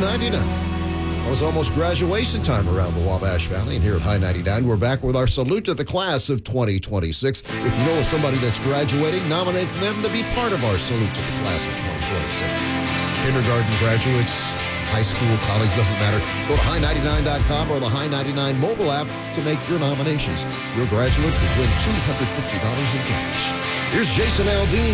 $199. Well, it's almost graduation time around the Wabash Valley, and here at High 99, we're back with our salute to the class of 2026. If you know of somebody that's graduating, nominate them to be part of our salute to the class of 2026. Kindergarten graduates, high school, college, doesn't matter. Go to high99.com or the High 99 mobile app to make your nominations. Your graduate could win $250 in cash. Here's Jason Aldean.